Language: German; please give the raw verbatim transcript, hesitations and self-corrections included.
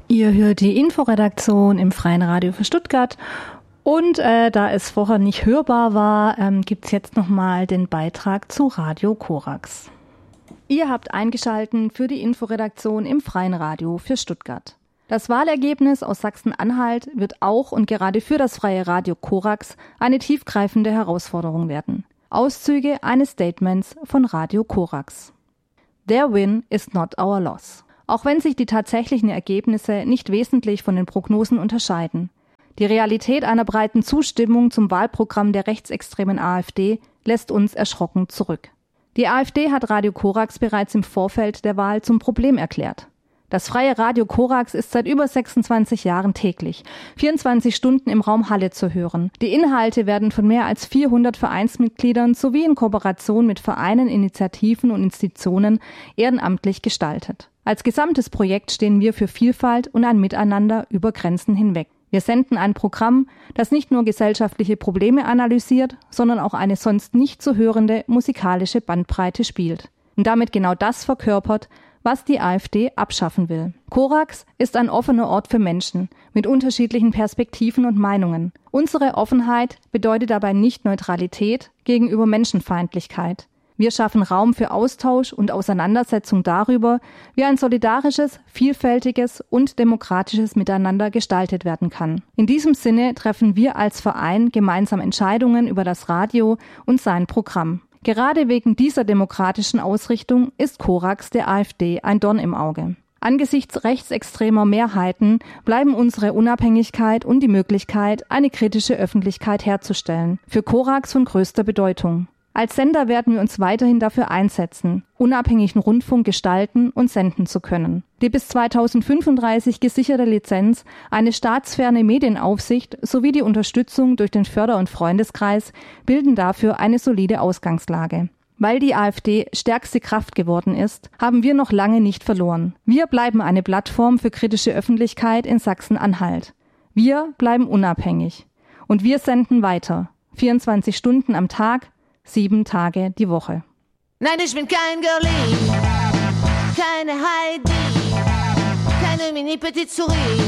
Ihr hört die Inforedaktion im Freien Radio für Stuttgart und äh, da es vorher nicht hörbar war, ähm, gibt's jetzt nochmal den Beitrag zu Radio Korax. Ihr habt eingeschaltet für die Inforedaktion im Freien Radio für Stuttgart. Das Wahlergebnis aus Sachsen-Anhalt wird auch und gerade für das Freie Radio Korax eine tiefgreifende Herausforderung werden. Auszüge eines Statements von Radio Korax. Their win is not our loss. Auch wenn sich die tatsächlichen Ergebnisse nicht wesentlich von den Prognosen unterscheiden. Die Realität einer breiten Zustimmung zum Wahlprogramm der rechtsextremen AfD lässt uns erschrocken zurück. Die AfD hat Radio Korax bereits im Vorfeld der Wahl zum Problem erklärt. Das Freie Radio Korax ist seit über sechsundzwanzig Jahren täglich, vierundzwanzig Stunden im Raum Halle zu hören. Die Inhalte werden von mehr als vierhundert Vereinsmitgliedern sowie in Kooperation mit Vereinen, Initiativen und Institutionen ehrenamtlich gestaltet. Als gesamtes Projekt stehen wir für Vielfalt und ein Miteinander über Grenzen hinweg. Wir senden ein Programm, das nicht nur gesellschaftliche Probleme analysiert, sondern auch eine sonst nicht zu hörende musikalische Bandbreite spielt. Und damit genau das verkörpert, was die AfD abschaffen will. Korax ist ein offener Ort für Menschen mit unterschiedlichen Perspektiven und Meinungen. Unsere Offenheit bedeutet dabei nicht Neutralität gegenüber Menschenfeindlichkeit. Wir schaffen Raum für Austausch und Auseinandersetzung darüber, wie ein solidarisches, vielfältiges und demokratisches Miteinander gestaltet werden kann. In diesem Sinne treffen wir als Verein gemeinsam Entscheidungen über das Radio und sein Programm. Gerade wegen dieser demokratischen Ausrichtung ist Korax der AfD ein Dorn im Auge. Angesichts rechtsextremer Mehrheiten bleiben unsere Unabhängigkeit und die Möglichkeit, eine kritische Öffentlichkeit herzustellen, für Korax von größter Bedeutung. Als Sender werden wir uns weiterhin dafür einsetzen, unabhängigen Rundfunk gestalten und senden zu können. Die bis zweitausendfünfunddreißig gesicherte Lizenz, eine staatsferne Medienaufsicht sowie die Unterstützung durch den Förder- und Freundeskreis bilden dafür eine solide Ausgangslage. Weil die AfD stärkste Kraft geworden ist, haben wir noch lange nicht verloren. Wir bleiben eine Plattform für kritische Öffentlichkeit in Sachsen-Anhalt. Wir bleiben unabhängig. Und wir senden weiter. vierundzwanzig Stunden am Tag, sieben Tage die Woche. Nein, ich bin kein Girlie, keine Heidi, keine Mini-Petit Souris.